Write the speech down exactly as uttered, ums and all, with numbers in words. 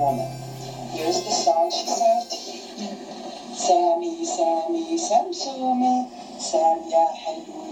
woman. Here's the song she sang to you. Sammy, Sammy, Samsumi, Sam ya حلو